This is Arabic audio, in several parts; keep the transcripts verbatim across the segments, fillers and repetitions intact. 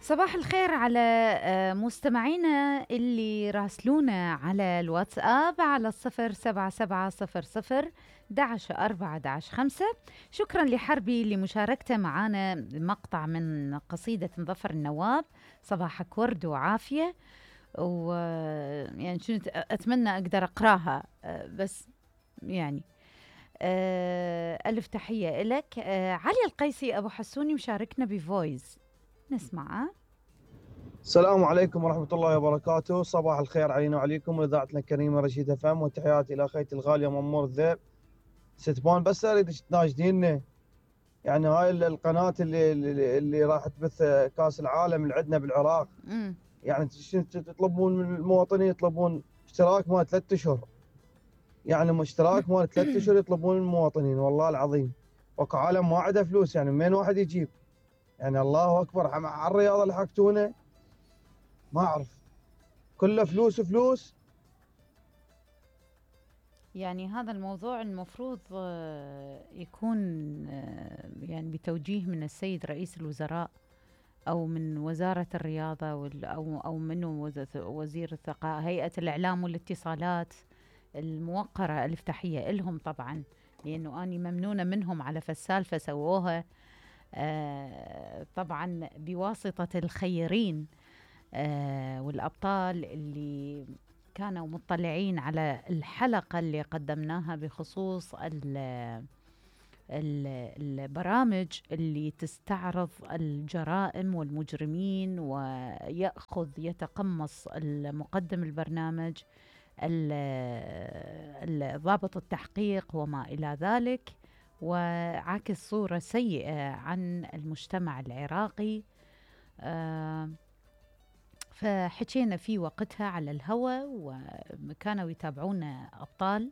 صباح الخير على آه، مستمعينا اللي راسلونا على الواتساب على الصفر سبعة سبعة صفر صفر دعش أربعة دعش خمسة. شكرا لحربي لمشاركته معنا مقطع من قصيدة ظفر النواب. صباحك ورد وعافية، و يعني كنت أتمنى أقدر أقراها، آه، بس يعني آه، ألف تحية إلك. آه، علي القيسي أبو حسوني مشاركنا بفويز، نسمعه. السلام عليكم ورحمة الله وبركاته. صباح الخير علينا وعليكم وإذاعتنا الكريمة رشيد فهم، وتحياتي إلى أخيتي الغالية مأمور الذئب. ستبون بس أريد تناشديني، يعني هاي ال- القناة اللي اللي, اللي راح تبث كأس العالم اللي عندنا بالعراق، مم. يعني تش- تطلبون من المواطنين، يطلبون اشتراك مال ثلاث أشهر، يعني اشتراك مال ثلاث أشهر يطلبون من المواطنين. والله العظيم وكو عالم ما عنده فلوس، يعني من واحد يجيب؟ يعني الله أكبر على الرياضة اللي حكتونا، ما أعرف، كله فلوس فلوس. يعني هذا الموضوع المفروض آه، يكون آه، يعني بتوجيه من السيد رئيس الوزراء، أو من وزارة الرياضة، وال- أو أو من وز- وزير الثقافة، هيئة الإعلام والاتصالات الموقرة. ألف تحية إلهم طبعا، لأنه أني ممنونة منهم على فالسالفة سووها، آه، طبعا بواسطة الخيرين آه، والأبطال اللي كانوا مطلعين على الحلقة اللي قدمناها بخصوص ال ال البرامج اللي تستعرض الجرائم والمجرمين، ويأخذ يتقمص المقدم البرنامج ال- ال- ضابط التحقيق وما إلى ذلك، وعكس صورة سيئة عن المجتمع العراقي. آه فحكينا في وقتها على الهوى، وكانوا يتابعونا أبطال،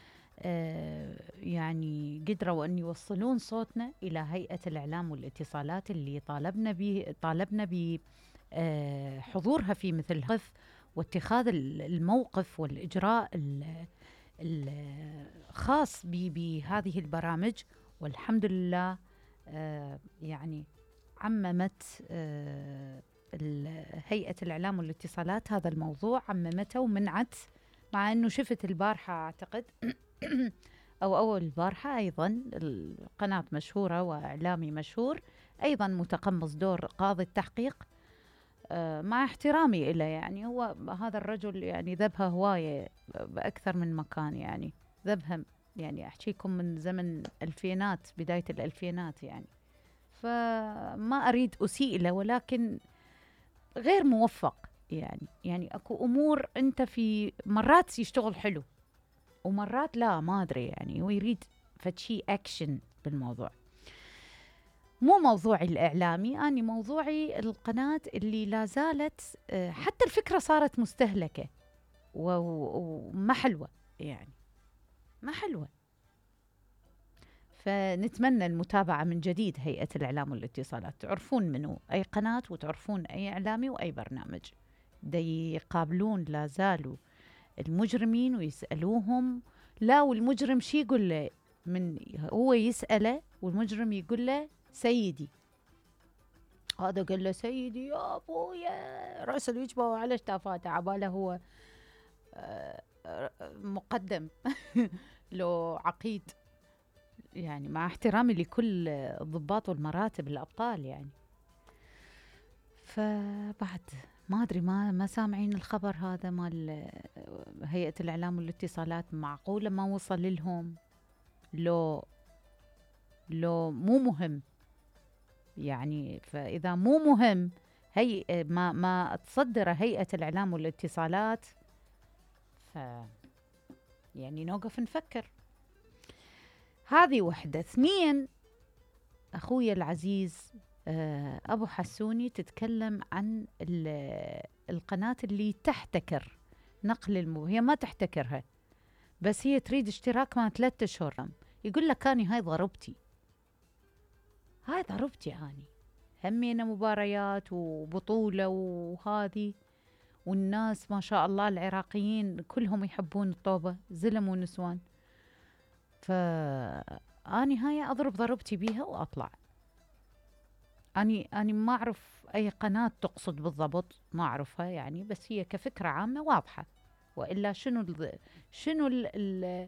آه، يعني قدروا أن يوصلون صوتنا إلى هيئة الإعلام والاتصالات اللي طالبنا به طالبنا بحضورها في مثل هذا واتخاذ ال- الموقف والإجراء ال- الخاص ب- بهذه البرامج. والحمد لله آه، يعني عممت آه، ال- هيئة الإعلام والاتصالات هذا الموضوع، عممته ومنعت، مع أنه شفت البارحة أعتقد أو أول البارحة أيضا القناة مشهورة وإعلامي مشهور أيضا متقمص دور قاضي التحقيق. آه، مع احترامي إليه، يعني هو هذا الرجل يعني ذبها هواية بأكثر من مكان، يعني ذبها، يعني أحكيكم من زمن الفينات، بداية الألفينات يعني. فما أريد أسيء له، ولكن غير موفق. يعني يعني اكو امور انت في مرات يشتغل حلو ومرات لا، ما ادري، يعني هو يريد فشي اكشن بالموضوع. مو موضوعي الاعلامي، اني موضوعي القناه اللي لا زالت آه، حتى الفكره صارت مستهلكه و- و- وما حلوه، يعني ما حلوه. فنتمنى المتابعة من جديد هيئة الإعلام والاتصالات، تعرفون منو أي قناة وتعرفون أي إعلامي وأي برنامج دي يقابلون لا زالوا المجرمين ويسألوهم. لا، والمجرم شي يقول له؟ من هو يسأله والمجرم يقول له سيدي، هذا قال له سيدي يا ابويا، رأس الوجبة على شتافاته، عباله هو آه، آه، مقدم لو عقيد، يعني مع احترامي لكل الضباط والمراتب الأبطال يعني. فبعد ما أدري، ما ما سامعين الخبر هذا مال هيئة الإعلام والاتصالات؟ معقولة ما وصل لهم؟ لو لو مو مهم، يعني فإذا مو مهم، هي ما ما تصدر هيئة الإعلام والاتصالات، ف يعني نوقف نفكر. هذه وحدة. اثنين، أخوي العزيز آه، أبو حسوني تتكلم عن ال- القناة اللي تحتكر نقل المو هي ما تحتكرها، بس هي تريد اشتراك ما ثلاثة أشهر. يقول لك أني هاي ضربتي، هاي ضربتي أني همينا مباريات وبطولة وهذه، والناس ما شاء الله العراقيين كلهم يحبون الطوبة، زلم ونسوان. فأني هاي أضرب ضربتي بيها وأطلع. اني اني ما اعرف اي قناه تقصد بالضبط، ما اعرفها يعني، بس هي كفكره عامه واضحه. والا شنو الض- شنو ال ال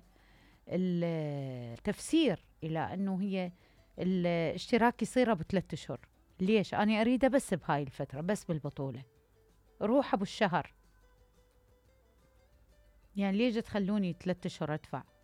التفسير الى انه هي الاشتراك يصير بثلاث اشهر؟ ليش انا اريده بس بهاي الفتره، بس بالبطوله، روح ابو الشهر، يعني ليش تخلوني ثلاث اشهر ادفع؟